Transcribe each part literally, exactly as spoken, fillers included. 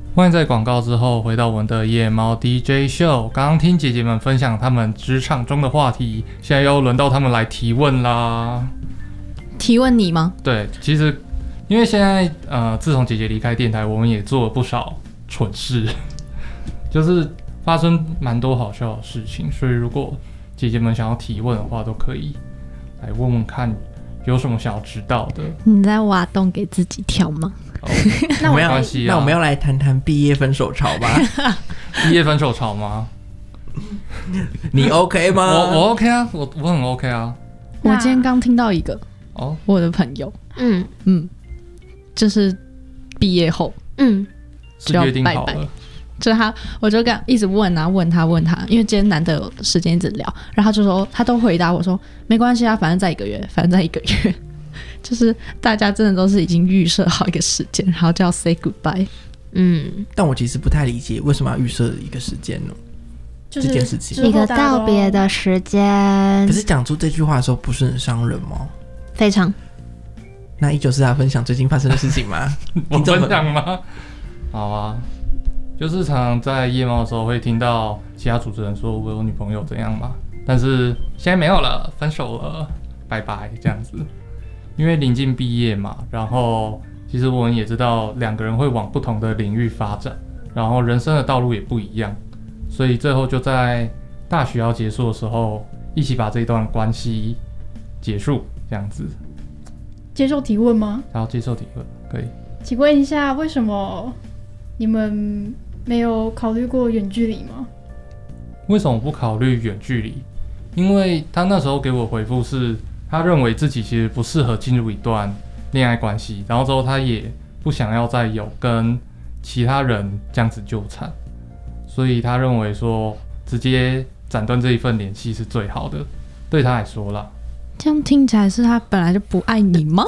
欢迎在广告之后回到我们的夜猫 D J 秀。刚刚听姐姐们分享他们职场中的话题，现在又轮到他们来提问啦。 提问你吗？ 对，其实因为现在呃，自从姐姐离开电台，我们也做了不少蠢事，就是发生蛮多好笑的事情，所以如果姐姐们想要提问的话，都可以来问问看，有什么想要知道的。 你在挖洞给自己跳吗？ 哦、那没关系啊。 那我们要来谈谈毕业分手潮吧。 毕业分手潮吗？ 你 OK 吗？ 我我 OK 啊，我我很 OK 啊。 我今天刚听到一个哦， 我的朋友， 嗯嗯，就是毕业后， 嗯， 是约定好了。 拜拜就是他，我就跟一直问啊，问他问他，因为今天难得有时间一直聊，然后他就说他都回答我说没关系啊，反正在一个月，反正在一个月，就是大家真的都是已经预设好一个时间，然后就要 say goodbye。 嗯， 但我其实不太理解为什么要预设一个时间呢？ 就是这件事情一个道别的时间。 可是讲出这句话的时候，不是很伤人吗？ 非常。 那依旧是他分享最近发生的事情吗？ 我分享吗？好啊。就是常常在夜猫的时候会听到其他主持人说我有女朋友怎样嘛，但是现在没有了，分手了，拜拜这样子。因为临近毕业嘛，然后其实我们也知道两个人会往不同的领域发展，然后人生的道路也不一样，所以最后就在大学要结束的时候，一起把这一段关系结束这样子。 接受提问吗？ 然后接受提问，可以。 请问一下，为什么你们没有考虑过远距离吗？ 为什么不考虑远距离？因为他那时候给我回复是，他认为自己其实不适合进入一段恋爱关系，然后之后他也不想要再有跟其他人这样子纠缠，所以他认为说直接斩断这一份联系是最好的，对他来说啦。 这样听起来是他本来就不爱你吗？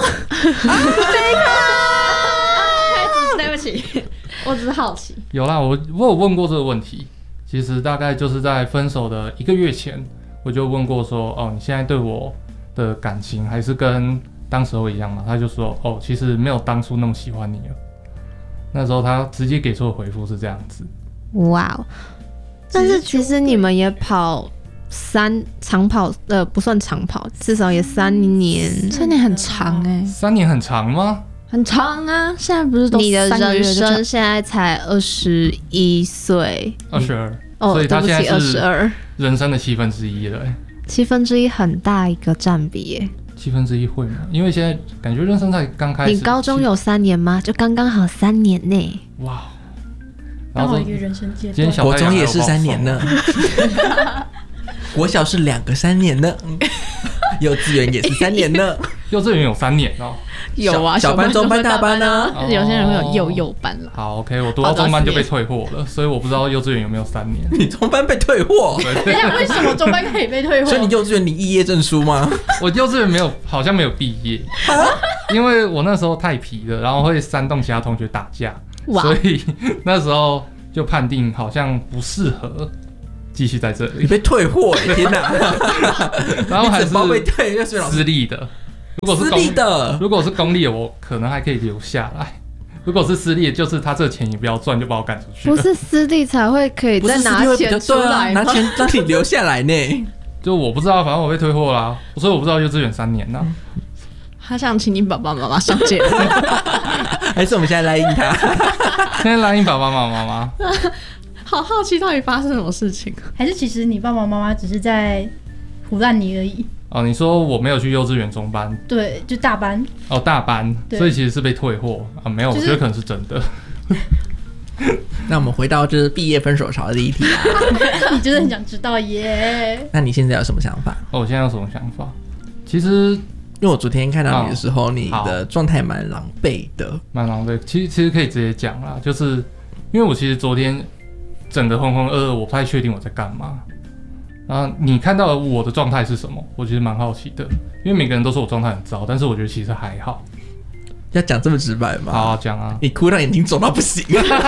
对不起，我只是好奇。 有啦，我我有问过这个问题，其实大概就是在分手的一个月前，我就问过说，哦，你现在对我的感情还是跟当时候一样吗？他就说，哦，其实没有当初那么喜欢你了。那时候他直接给出的回复是这样子。 哇哦！但是其实你们也跑三长跑，呃，不算长跑，至少也三年。 三年很长哎、欸， 三年很长吗？ 很长啊！现在不是都你的三个月人就生现在才二十一岁， 二十二。 哦， 所以他对不起，二现在是十二， 人生的七分之一了、欸。 七分之一很大一个占比耶。 七分之一会吗？因为现在感觉人生才刚开始。 你高中有三年吗？就刚刚好三年呢。 哇！然后刚好一个人生阶段。 今天小国中也是三年呢，国小是两个三年呢，幼稚园也是三年呢。 幼稚园有三年哦。 有啊， 小班、中班、大班啊。 哦、 有些人会有幼幼班啦。 好 ，OK， 我读到中班就被退货了，所以我不知道幼稚园有没有三年。 你中班被退货？ 等一下，为什么中班可以被退货？ 所以你幼稚园领肄业证书吗？ 我幼稚园没有，好像没有毕业，因为我那时候太皮了，然后会煽动其他同学打架，所以那时候就判定好像不适合继续在这里。 你被退货耶！天哪！ 然后还是被退， 私立的。如果是私立的， 如果是公立的，我可能还可以留下来。如果是私立的，就是他这钱也不要赚，就把我赶出去了。 不是私立才会可以再拿钱出来吗？ 拿钱让你留下来呢？ 就我不知道，反正我被退货啦，所以我不知道幼稚园三年呐、啊。 他想请你爸爸妈妈上节目， 还是我们现在来应他？ 现在来应爸爸妈妈吗？ 好好奇到底发生什么事情？ 还是其实你爸爸妈妈只是在唬烂你而已？ 哦，你说我没有去幼稚园中班， 对，就大班。 哦，大班，所以其实是被退货啊？没有，就是、我觉得可能是真的。 那我们回到就是毕业分手潮的第一题啊。 你真的很想知道耶？ 那你现在有什么想法？ 哦，我现在有什么想法？其实，因为我昨天看到你的时候，哦、你的状态蛮狼狈的， 蛮狼狈。其实其实可以直接讲啦，就是因为我其实昨天整个浑浑噩噩，我不太确定我在干嘛。然后你看到我的状态是什么？我其实蛮好奇的，因为每个人都说我状态很糟，但是我觉得其实还好。 要讲这么直白吗？ 好啊，讲啊！ 你哭到眼睛肿到不行。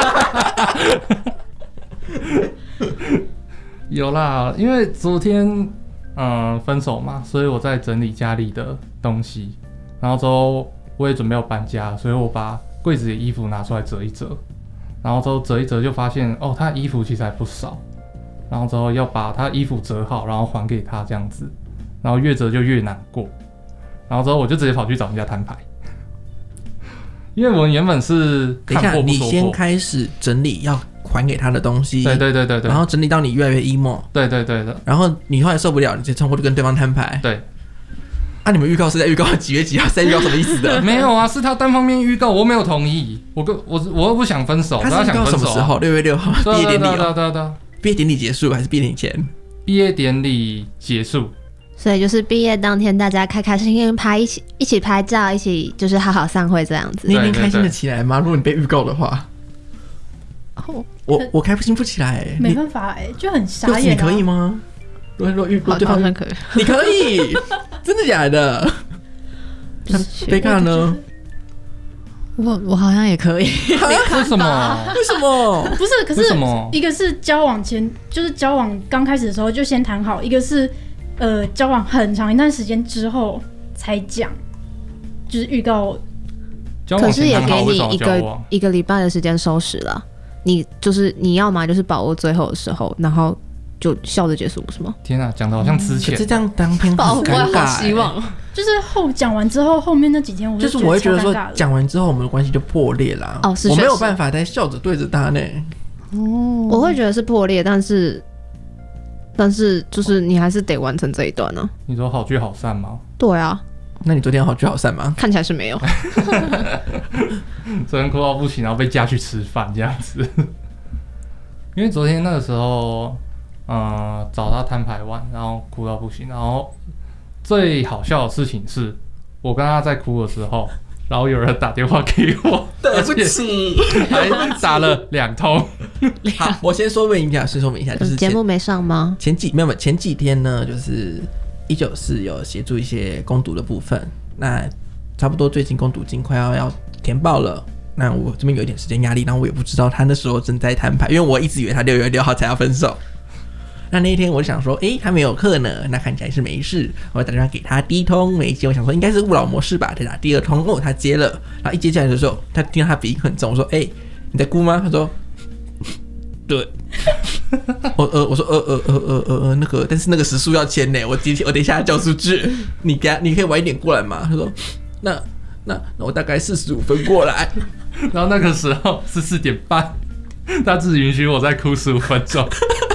有啦，因为昨天嗯分手嘛，所以我在整理家里的东西，然后之后我也准备要搬家，所以我把柜子的衣服拿出来折一折， 然后之后折一折就发现哦，他衣服其实还不少，然后之后要把他衣服折好，然后还给他这样子，然后越折就越难过，然后之后我就直接跑去找人家摊牌，因为我原本是看破不说破。 等一下，你先开始整理要还给他的东西， 对对对对对， 然后整理到你越来越 emo， 对对对的， 然后你后来受不了，你直接冲过去跟对方摊牌， 对。 啊，你们预告是在预告几月几号？是在预告什么意思的？ 没有啊，是他单方面预告，我没有同意，我跟我我又不想分手， 他是预告什么时候？六月六号毕业典礼哦， 对对对， 毕业典礼结束还是毕业典礼前？ 毕业典礼结束， 所以就是毕业当天，大家开开心心拍一起一起拍照，一起就是好好散会这样子。 你一定开心的起来吗？如果你被预告的话， 哦， 我我开心不起来， 没办法哎，就很傻眼。 你可以吗？如果预告对方可以， 你可以，真的假的？贝卡呢？ 我我好像也可以。 为什么？ 为什么？ 不是，可是一个是交往前，就是交往刚开始的时候就先谈好；一个是呃交往很长一段时间之后才讲，就是预告。 可是也给你一个一个礼拜的时间收拾了。你就是你要嘛，就是把握最后的时候，然后就笑着结束，不是吗？ 天啊，讲的好像之前， 可是这样当天很尴尬、欸。 好希望。 就是后讲完之后，后面那几天我就就是我会觉得说，讲完之后我们的关系就破裂啦。 哦，是， 我没有办法再笑着对着他呢。 哦，我会觉得是破裂，但是但是就是你还是得完成这一段呢、啊。 你说好聚好散吗？ 对啊。 那你昨天好聚好散吗？ 看起来是没有。 昨天哭到不行，然后被架去吃饭这样子。因为昨天那个时候，呃，找他摊牌完，然后哭到不行，然后。最好笑的事情是，我跟他在哭的时候，然后有人打电话给我， 对不起， 还打了两通。 好，我先说明一下，先说明一下，就是节目没上吗？ 前几没有，前几天呢，就是一九四有协助一些工读的部分，那差不多最近工读金快要要填报了。那我这边有一点时间压力，然后我也不知道他那时候正在摊牌，因为我一直以为他六月六号才要分手。那那一天我就想说，诶、欸，他没有课呢，那看起来是没事。我打电话给他，第一通没接，我想说应该是勿扰模式吧，再打第二通，哦，他接了。然后一接进来的时候，他听到他鼻音很重，我说，诶、欸，你在哭吗？他说，对。我呃，我说呃呃呃呃呃呃那个，但是那个时数要签呢，我今天我等一下要交出去，你给他，你可以晚一点过来吗？他说，那那那我大概四十五分过来。 然后那个时候是四点半，他只允许我再哭十五分钟。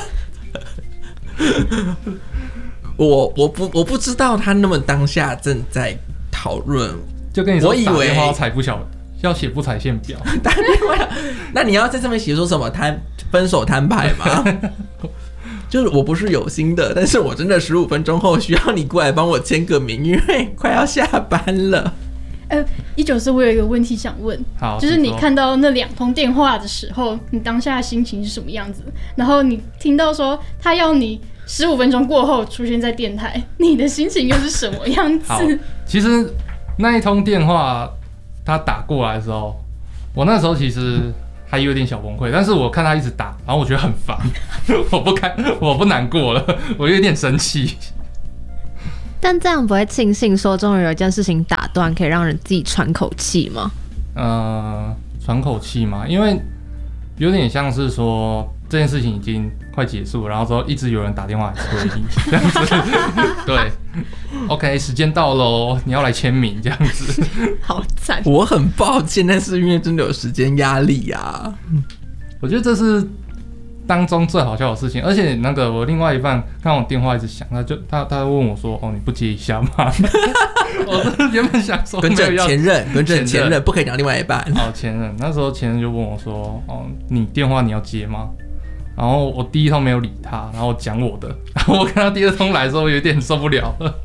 我我不我不知道他那么当下正在讨论， 就跟你说， 我以为打电话要踩不小，要写不踩线表。 打电话，那你要在上面写说什么摊分手摊牌吗？就是我不是有心的，但是我真的十五分钟后需要你过来帮我签个名，因为快要下班了。 呃，一九四，我有一个问题想问， 好， 就是你看到那两通电话的时候，你当下的心情是什么样子？然后你听到说他要你十五分钟过后出现在电台，你的心情又是什么样子？ 好，其实那一通电话他打过来的时候，我那时候其实还有点小崩溃，但是我看他一直打，然后我觉得很烦，我不开，我不难过了，我有点生气。 但这样不会庆幸说终于有一件事情打断，可以让人自己喘口气吗？ 呃，喘口气嘛，因为有点像是说这件事情已经快结束，然后之后一直有人打电话来催你这样子。对 ，OK， 时间到喽，你要来签名这样子。 好惨！ 我很抱歉，但是因为真的有时间压力啊。 我觉得这是当中最好笑的事情，而且那个我另外一半看我电话一直响，他就他他问我说：“哦，你不接一下吗？”我原本想说跟着前任，跟着前任不可以讲另外一半。 哦，前任那时候前任就问我说：“哦，你电话你要接吗？”然后我第一通没有理他，然后讲我的，然后我看到第二通来的时候有点受不了了。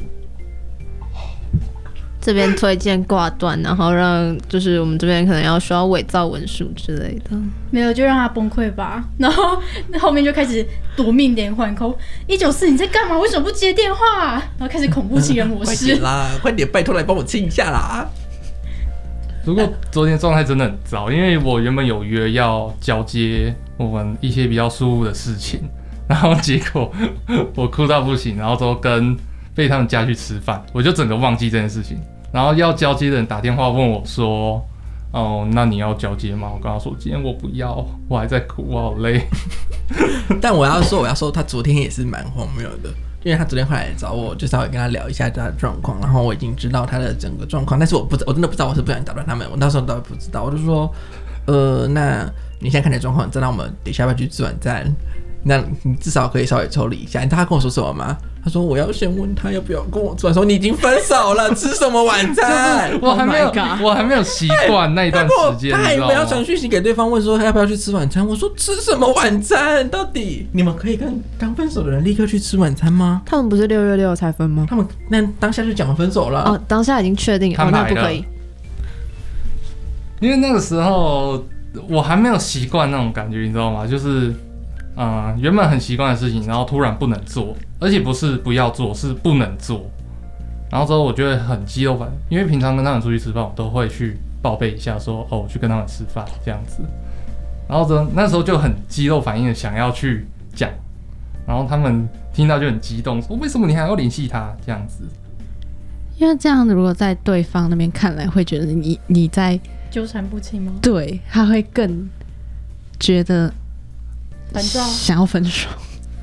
这边推荐挂断，然后让就是我们这边可能要需要伪造文书之类的， 没有就让他崩溃吧。然后后面就开始夺命连环扣，一九四你在干嘛？为什么不接电话？然后开始恐怖情人模式。 快点啦，快点，拜托来帮我亲一下啦！ 不过昨天状态真的很糟，因为我原本有约要交接我们一些比较疏忽的事情，然后结果我哭到不行，然后都跟被他们家去吃饭，我就整个忘记这件事情。然后要交接的人打电话问我说：“ 哦，那你要交接吗？我跟他说今天我不要，我还在哭，我好累。 但我要说，我要说，他昨天也是蛮荒谬的，因为他昨天回来找我，就稍微跟他聊一下他的状况，然后我已经知道他的整个状况，但是我不，我真的不知道，我是不想打断他们，我那时候都不知道，我就说，呃，那你现在看你的状况，你知道我们等一下要不要去吃晚餐？那你至少可以稍微抽离一下。你知道他跟我说什么吗？他说我要先问他要不要跟我吃晚餐。说你已经分手了，吃什么晚餐？ 我还没有， Oh 我还没有习惯那一段时间。 他还没有传讯息给对方问说他要不要去吃晚餐。我说吃什么晚餐？到底你们可以跟刚分手的人立刻去吃晚餐吗？ 他们不是六月六才分吗？ 他们那当下就讲分手了。 哦，当下已经确定，哦，那不可以。 因为那个时候我还没有习惯那种感觉，你知道吗？就是。嗯，原本很习惯的事情，然后突然不能做，而且不是不要做，是不能做。然后之后我就会很肌肉反，因为平常跟他们出去吃饭，我都会去报备一下说，哦，我去跟他们吃饭这样子。然后呢，那时候就很肌肉反应的想要去讲，然后他们听到就很激动，说为什么你还要联系他这样子？ 因为这样，如果在对方那边看来，会觉得你你在纠缠不清吗？ 对，他会更觉得。想要分手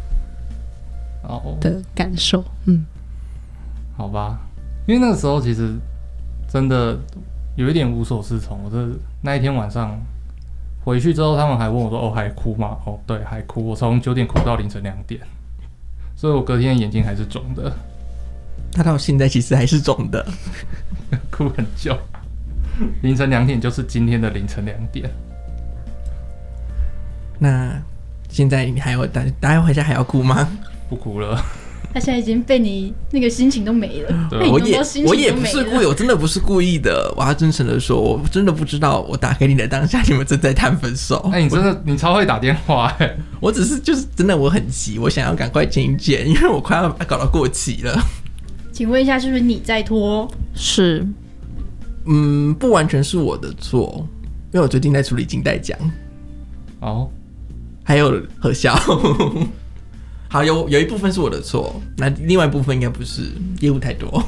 的感受，嗯， 好吧，因为那个时候其实真的有一点无所适从。我这那一天晚上回去之后，他们还问我说：“哦，还哭吗？”哦，对，还哭。我从九点哭到凌晨两点，所以我隔天眼睛还是肿的。 他到现在其实还是肿的， 哭很久。凌晨两点就是今天的凌晨两点。 那。现在你还要待待回家还要哭吗？ 不哭了。 他现在已经被你那个心情都没了。 对， 我也我也不是故意，我真的不是故意的。我要真诚的说，我真的不知道，我打给你的当下，你们正在谈分手。 哎、欸，你真的你超会打电话哎、欸！ 我只是就是真的我很急，我想要赶快见一见，因为我快要搞到过期了。 请问一下，是不是你在拖？ 是， 嗯，不完全是我的错，因为我最近在处理金带奖。 哦。 还有核销，好有有一部分是我的错，那另外一部分应该不是，业务太多，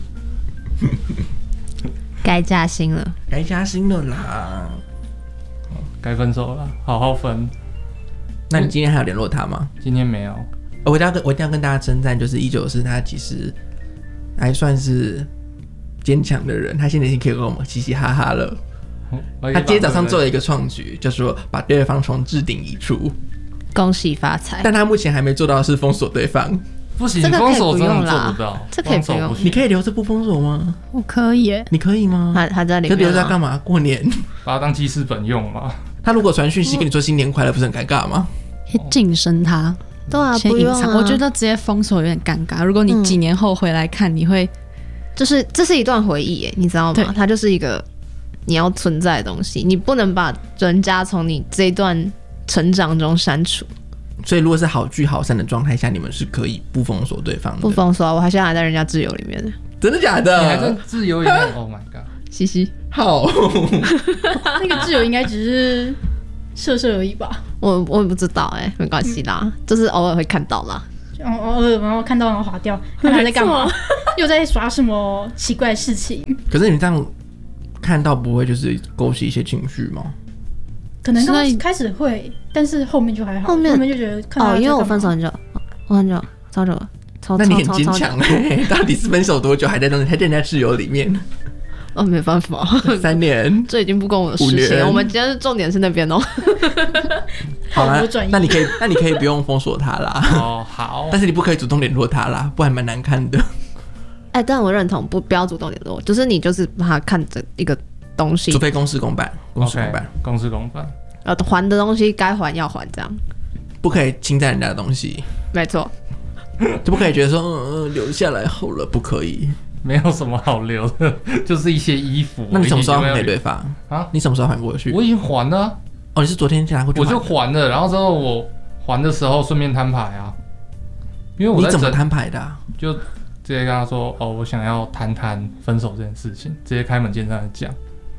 该加薪了， 该加薪了啦， 该分手了，好好分。 那你今天还有联络他吗？ 今天没有。 我一定要跟我一定要跟大家称赞，就是一九四他其实还算是坚强的人，他现在已经可以跟我们嘻嘻哈哈了。他今天早上做了一个创举，就是说把对方从置顶移除， 恭喜发财。 但他目前还没做到的是封锁对方。 不行，封锁真的做不到， 这可以不用。 你可以留着不封锁吗？ 我可以耶。 你可以吗？ 他他在里面， 可留着干嘛？过年把它当记事本用嘛。 他如果传讯息跟你说新年快乐，不是很尴尬吗？ 可以晋升他， 对啊， 先隐藏。我觉得直接封锁有点尴尬。如果你几年后回来看，你会就是这是一段回忆耶，你知道吗？它就是一个。你要存在的东西，你不能把人家从你这一段成长中删除。 所以，如果是好聚好散的状态下，你们是可以不封锁对方的。 不封锁啊！我还现在还在人家挚友里面呢。 真的假的？ 你还在挚友里面 ？Oh my god！ 嘻嘻， 好， 那个挚友应该只是设设而已吧？ 我我也不知道哎、欸，没关系啦，嗯、就是偶尔会看到啦。 偶尔然后看到然后滑掉，看他在干嘛，又在耍什么奇怪的事情。 可是你这样。看到不会就是勾起一些情绪吗？ 可能刚开始会，但是后面就还好。后面后面就觉得看到哦，因为我分手很久，我很久，超久了，超那你很坚强哎！到底是分手多久还在那还在人家室友里面？ 哦，没办法， 三年， 这已经不关我的事情。我们今天的重点是那边哦。 好啦，那你可以，那你可以不用封锁他啦。 哦，好。 但是你不可以主动联络他啦，不然蛮难看的。 哎、欸，但我认同不不要主动联络，就是你就是把它看着一个东西， 除非公事公办，公事公办， okay, 公事公办。 呃，还的东西该还要还，这样不可以侵占人家的东西。 没错， 就不可以觉得说，嗯，留下来好了，不可以。 没有什么好留的，就是一些衣服。 那你什么时候还给对方啊？ 你什么时候还过去？ 我已经还了、啊。 哦，你是昨天拿过去？ 我就还了，然后之后我还的时候顺便摊牌啊，因为我在你怎么摊牌的、啊？ 就直接跟他说，哦，我想要谈谈分手这件事情，直接开门见山的讲，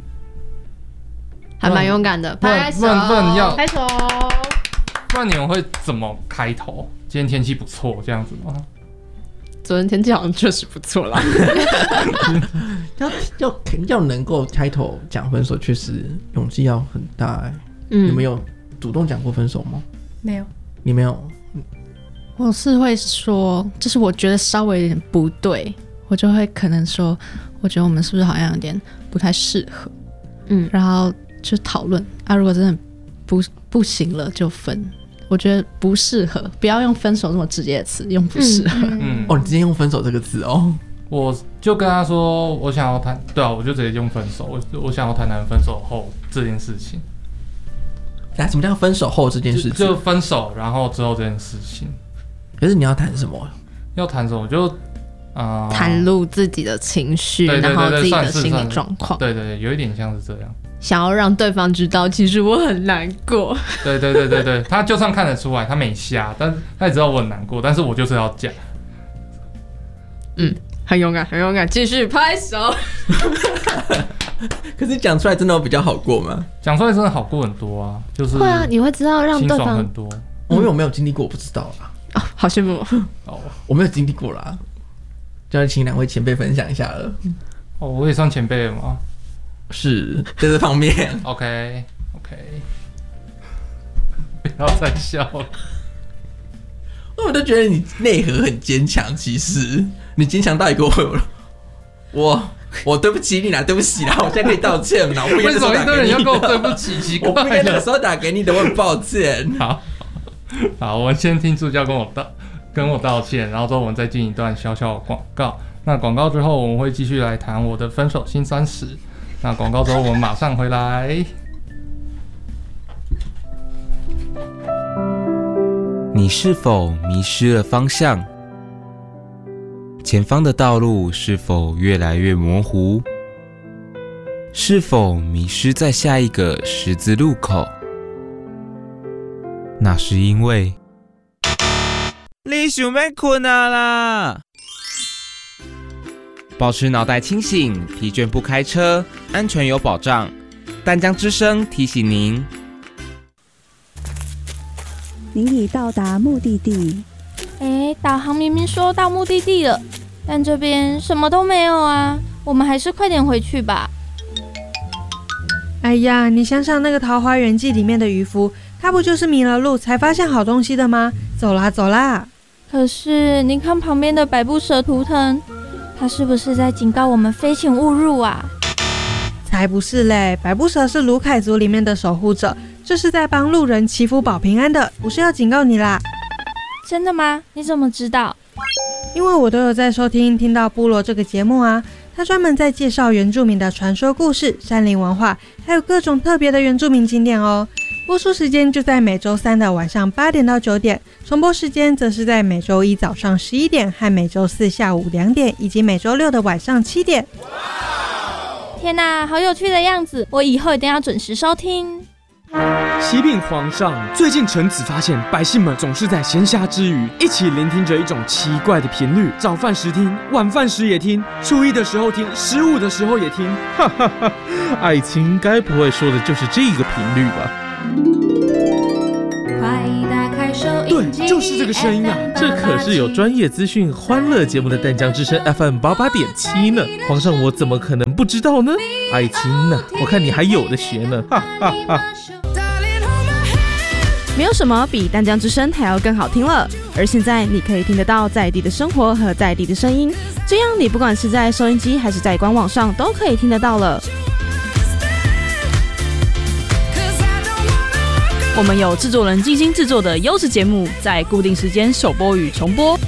还蛮勇敢的，拍手， 不然不然要拍手， 不然你们会怎么开头？今天天气不错，这样子吗？ 昨天天气好像确实不错啦。 要要要能够开口讲分手，确实勇气要很大哎、欸。嗯，你们有主动讲过分手吗？ 没有， 你没有。 我是会说，就是我觉得稍微有点不对，我就会可能说，我觉得我们是不是好像有点不太适合，嗯，然后就讨论啊，如果真的不不行了就分。我觉得不适合，不要用分手这么直接的词，用不适合。 嗯嗯、哦，你直接用分手这个字哦。 我就跟他说，我想要谈，对啊，我就直接用分手。我我想要谈谈分手后这件事情。 那什么叫分手后这件事情？ 就, 就分手，然后之后这件事情。 可是你要谈什么？ 要谈什么？就啊， 袒、呃、露自己的情绪，然后自己的心理状况。 对对对，有一点像是这样。 想要让对方知道，其实我很难过。 对对对对对，他就算看得出来，他没瞎，但他也知道我很难过，但是我就是要讲。 嗯，很勇敢，很勇敢，继续拍手。 可是讲出来真的比较好过吗？ 讲出来真的好过很多啊，就是会啊，你会知道让对方很多。 我有没有经历过，我不知道啦。 哦，好羡慕哦，我没有经历过啦，就要请两位前辈分享一下了。 哦，我也算前辈了吗？ 是在这方面。 OK OK， 不要再笑了。 我都觉得你内核很坚强，其实你坚强到一个我我我对不起你啦，对不起啦，我现在可以道歉啦。 为什么一堆人要跟我对不起？奇怪， 我不应该那个时候打给你的，我很抱歉。 好，好，我们先听助教跟我道跟我道歉，然后之后我们再进一段小小的广告。那广告之后，我们会继续来谈我的分手辛酸史。那广告之后，我们马上回来。 你是否迷失了方向？前方的道路是否越来越模糊？是否迷失在下一个十字路口？那是因为你想要困啊啦！保持脑袋清醒，疲倦不开车，安全有保障。淡江之声提醒您， 您已到达目的地。 哎，导航明明说到目的地了，但这边什么都没有啊！我们还是快点回去吧。 哎呀，你想想那个《桃花源记》里面的渔夫，他不就是迷了路才发现好东西的吗？走啦走啦！ 可是你看旁边的百步蛇图腾，他是不是在警告我们非请勿入啊？ 才不是嘞！百步蛇是卢凯族里面的守护者，这是在帮路人祈福保平安的，不是要警告你啦。 真的吗？你怎么知道？ 因为我都有在收听听到部落这个节目啊，他专门在介绍原住民的传说故事、山林文化，还有各种特别的原住民景点哦。播出时间就在每周三的晚上八点到九点，重播时间则是在每周一早上十一点和每周四下午两点，以及每周六的晚上七点。 天哪，好有趣的样子！我以后一定要准时收听。 启禀皇上，最近臣子发现百姓们总是在闲暇之余一起聆听着一种奇怪的频率，早饭时听，晚饭时也听，初一的时候听，十五的时候也听。 哈哈哈，爱情该不会说的就是这个频率吧？ 对，就是这个声音啊！ 这可是有专业资讯、欢乐节目的淡江之声 F M 八八点七呢。皇上，我怎么可能不知道呢？爱情呢、啊，我看你还有的学呢！哈哈哈。 没有什么比淡江之声还要更好听了。而现在你可以听得到在地的生活和在地的声音，这样你不管是在收音机还是在官网上都可以听得到了。我们有制作人精心制作的优质节目，在固定时间首播与重播，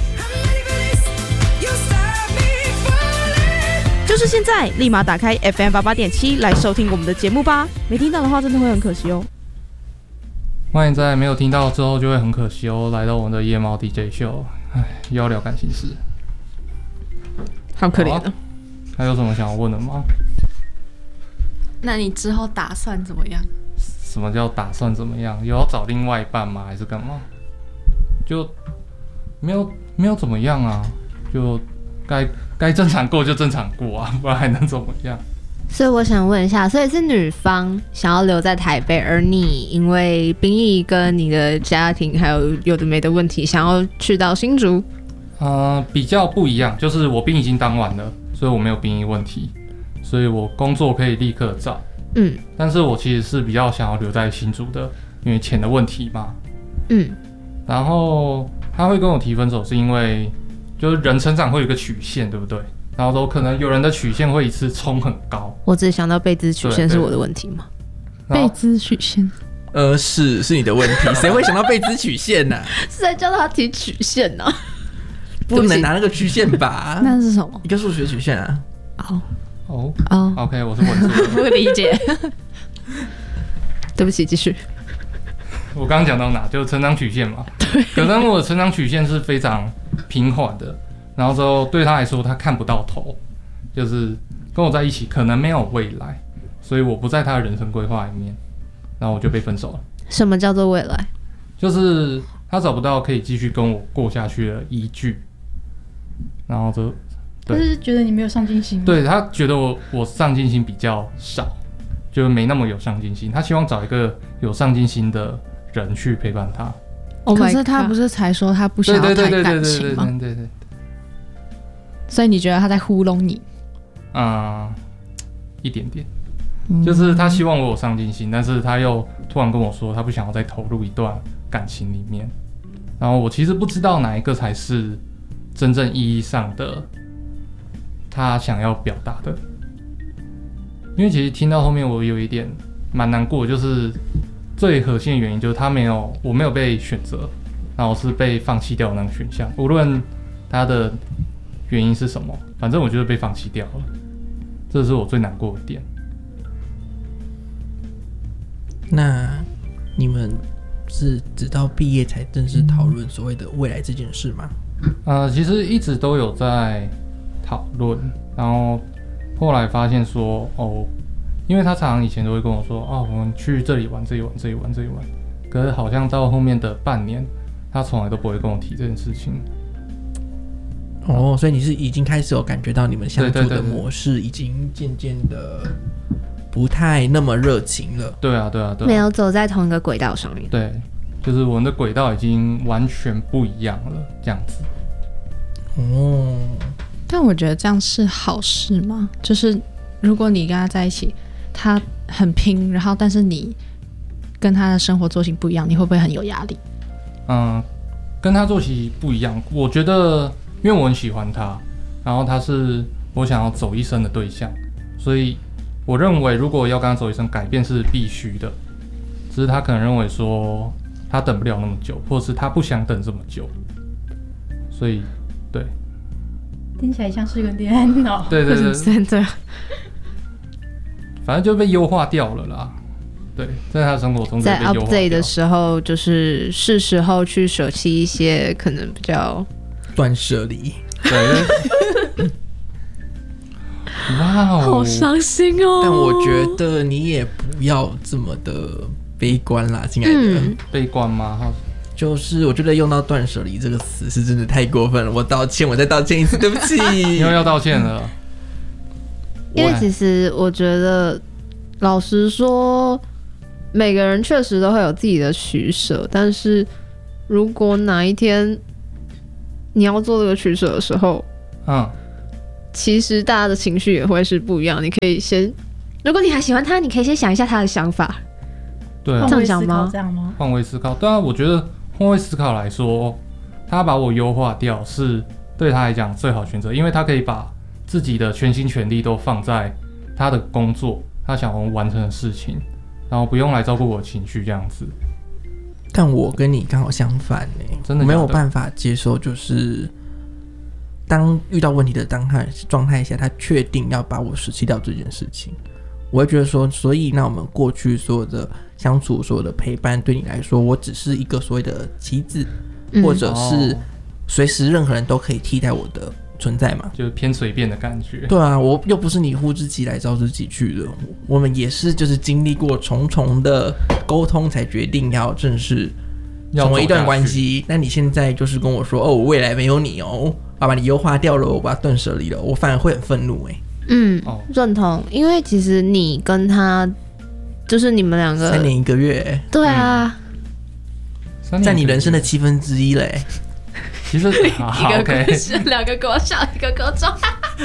就是现在，立马打开 F M 八八点七来收听我们的节目吧。没听到的话，真的会很可惜哦。 欢迎在没有听到之后就会很可惜哦，来到我们的夜猫 D J 秀，哎，又要聊感情事， 好可怜的、啊。 还有什么想要问的吗？ 那你之后打算怎么样？ 什么叫打算怎么样？有要找另外一半吗？还是干嘛？就没有没有怎么样啊？就该该正常过就正常过啊，不然还能怎么样？ 所以我想问一下，所以是女方想要留在台北，而你因为兵役跟你的家庭还有有的没的问题，想要去到新竹？ 呃，比较不一样，就是我兵已经当完了，所以我没有兵役问题，所以我工作可以立刻找。 嗯， 但是我其实是比较想要留在新竹的，因为钱的问题嘛。 嗯， 然后他会跟我提分手，是因为就是人成长会有一个曲线，对不对？然后说可能有人的曲线会一次冲很高。 我只想到贝兹曲线是我的问题吗？ 贝兹曲线。 呃，是是你的问题，谁会想到贝兹曲线呢、啊？ 是在教他提曲线呢、啊？ 不能拿那个曲线吧？ 那是什么？ 一个数学曲线啊。 哦哦哦 ，OK， 我是文字， 不理解。 对不起，继续。 我刚刚讲到哪？就是成长曲线嘛。对。可能我的成长曲线是非常平缓的，然后之后对他来说，他看不到头，就是跟我在一起可能没有未来，所以我不在他的人生规划里面。然后我就被分手了。 什么叫做未来？ 就是他找不到可以继续跟我过下去的依据，然后就， 他是觉得你没有上进心吗？ 对，他觉得我我上进心比较少，就没那么有上进心。他希望找一个有上进心的人去陪伴他。 Oh、可是他不是才说他不想要谈感情吗？ 对对对对对。 所以你觉得他在糊弄你？ 嗯，一点点。就是他希望我有上进心，但是他又突然跟我说他不想要再投入一段感情里面，然后我其实不知道哪一个才是真正意义上的他想要表达的，因为其实听到后面我有一点蛮难过，就是最核心的原因就是他没有，我没有被选择，然后是被放弃掉的那个选项，无论他的原因是什么，反正我就是被放弃掉了，这是我最难过的点。 那你们是直到毕业才正式讨论所谓的未来这件事吗？ 呃，其实一直都有在讨论，然后后来发现说，哦，因为他常常以前都会跟我说，哦，我们去这里玩，这里玩，这里玩，这里玩，可是好像到后面的半年，他从来都不会跟我提这件事情。 哦，所以你是已经开始有感觉到你们相处的模式已经渐渐的不太那么热情了。 对啊，对啊，对啊， 没有走在同一个轨道上面。 对，就是我们的轨道已经完全不一样了，这样子。 哦， 但我觉得这样是好事吗？就是如果你跟他在一起，他很拼，然后但是你跟他的生活作息不一样，你会不会很有压力？ 嗯，跟他作息不一样，我觉得因为我很喜欢他，然后他是我想要走一生的对象，所以我认为如果要跟他走一生，改变是必须的。只是他可能认为说他等不了那么久，或者是他不想等这么久，所以对， 听起来像是个恋爱脑。 对对对， 真的， 反正就被优化掉了啦。对，在他的生活中在 update 的时候，就是是时候去舍弃一些可能比较断舍离。 对。哇哦， 好伤心哦！ 但我觉得你也不要这么的悲观啦，亲爱的。 嗯、悲观吗？ 就是我觉得用到断舍离这个词是真的太过分了，我道歉，我再道歉一次，对不起。 你又要道歉了。 因为其实我觉得，老实说，每个人确实都会有自己的取舍，但是如果哪一天你要做这个取舍的时候，嗯。其实大家的情绪也会是不一样，你可以先，如果你还喜欢他，你可以先想一下他的想法。 对啊， 这样想吗？这样吗？ 换位思考，对啊，我觉得换位思考来说，他把我优化掉是对他来讲最好选择，因为他可以把自己的全心全力都放在他的工作，他想要完成的事情，然后不用来照顾我的情绪这样子。 但我跟你刚好相反呢、欸， 真的没有办法接受，就是当遇到问题的当下状态下，他确定要把我舍弃掉这件事情，我会觉得说，所以那我们过去所有的相处、所有的陪伴，对你来说，我只是一个所谓的棋子，嗯、或者是随时任何人都可以替代我的存在嘛， 就是偏随便的感觉。 对啊，我又不是你呼之即来招之即去的，我们也是就是经历过重重的沟通，才决定要正式成为一段关系。那你现在就是跟我说，哦，我未来没有你哦。把把你优化掉了，我把它断舍离了，我反而会很愤怒哎、欸。 嗯，认同，因为其实你跟他就是你们两个三年一个月、欸， 对啊， 嗯、在你人生的七分之一嘞、欸。 其实一好个 OK， 故事，两个国小，一个国中，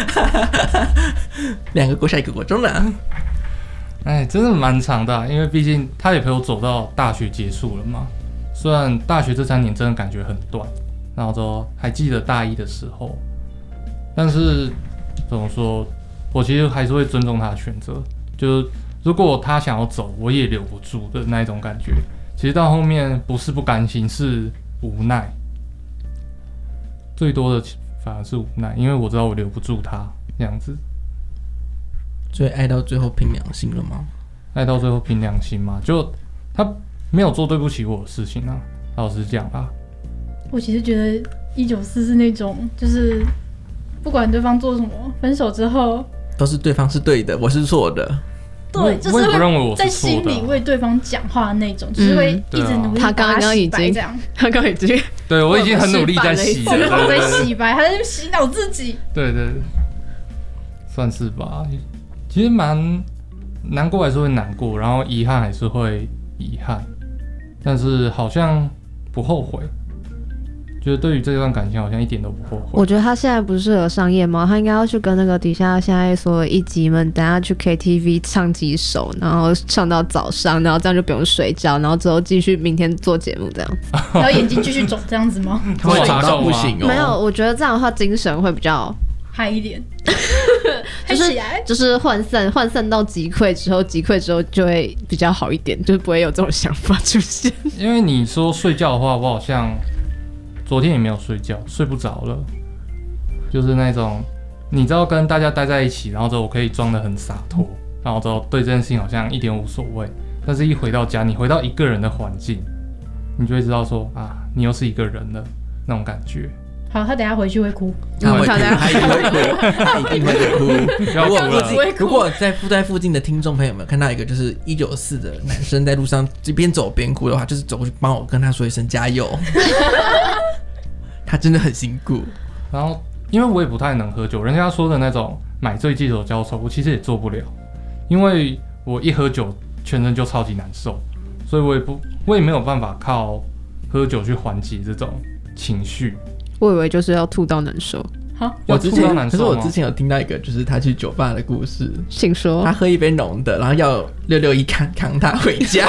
两个国小一个国中呢。 哎，真的蛮长的、啊，因为毕竟他也陪我走到大学结束了嘛。虽然大学这三年真的感觉很短，然后都还记得大一的时候，但是怎么说，我其实还是会尊重他的选择。就是如果他想要走，我也留不住的那一种感觉。其实到后面不是不甘心，是无奈，最多的反而是无奈，因为我知道我留不住他这样子。 所以爱到最后凭良心了吗？ 爱到最后凭良心嘛，就他没有做对不起我的事情啊，老实讲吧。 我其实觉得一九四是那种，就是不管对方做什么，分手之后都是对方是对的，我是错的。 对，就是会在心里为对方讲话的那种，就是会一直努力他刚刚已经这样， 他刚刚已经， 对我已经很努力在洗了， 我在洗白，还在洗脑自己。 对对对，算是吧。其实蛮难过，还是会难过，然后遗憾还是会遗憾，但是好像不后悔。觉得对于这段感情好像一点都不后悔。 我觉得他现在不适合上夜猫，他应该要去跟那个底下现在所有一级们，等下去 K T V 唱几首，然后唱到早上，然后这样就不用睡觉，然后之后继续明天做节目这样子。 然后眼睛继续肿这样子吗？ 会长到不行哦。 没有，我觉得这样的话精神会比较嗨一点， 就是就是涣散涣散到击溃之后，击溃之后就会比较好一点，就是不会有这种想法出现。 因为你说睡觉的话，我好像昨天也没有睡觉，睡不着了，就是那种你知道跟大家待在一起，然后之后我可以装得很洒脱，然后之后对这件事情好像一点无所谓，但是一回到家，你回到一个人的环境，你就会知道说啊，你又是一个人了那种感觉。 好，他等一下回去会哭， 他会哭，他一定会哭，他一定会哭。如果附近，如果在附在附近的听众朋友们看到一个就是一九四的男生在路上边走边哭的话，就是走过去帮我跟他说一声加油。他真的很辛苦。 然后，因为我也不太能喝酒，人家说的那种买醉借酒浇愁，我其实也做不了，因为我一喝酒全身就超级难受，所以我也不，我也没有办法靠喝酒去缓解这种情绪。 我以为就是要吐到难受。 好， 我之前可是我之前有听到一个，就是他去酒吧的故事， 请说。 他喝一杯浓的，然后要六六一扛扛他回家，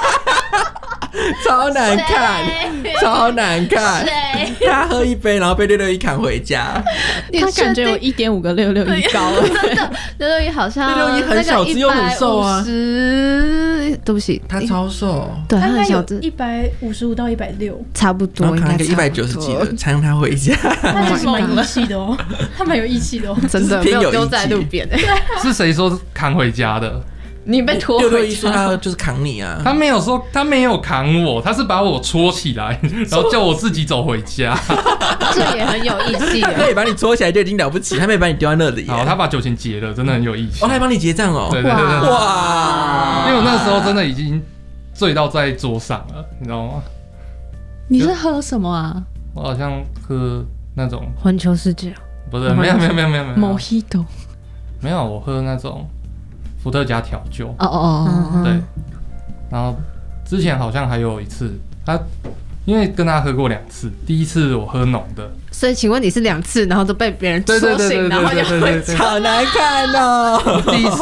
超难看，超难看。他喝一杯，然后被六六一扛回家， 他感觉有一点五个六六一高了。 真的，六六一好像六六一很小只又很瘦啊。 对不起， 他超瘦， 对， 他很小只， 一百五十五到一百六， 差不多。 然后扛一个一百九十几的，才让他回家。 他还是蛮义气的哦，他蛮有义气的哦， 真的没有丢在路边诶。 是谁说扛回家的？ 你被拖回家。 六六一说他就是扛你啊， 他没有说，他没有扛我，他是把我戳起来，然后叫我自己走回家。 这也很有义气。 他可以把你戳起来就已经了不起，他没把你丢在那里。 好，他把酒钱结了，真的很有义气。 哦，他还帮你结账哦。 对对对对。 哇！ 因为我那时候真的已经醉到在桌上了，你知道吗？ 你是喝什么啊？ 我好像喝那种环球世界， 不是，没有没有没有没有没有 Mojito， 没有，我喝那种伏特加调酒。 哦哦哦， 对。然后之前好像还有一次，他因为跟他喝过两次，第一次我喝浓的， 所以请问你是两次，然后都被别人戳醒，然后就回家， 好难看哦。 第一次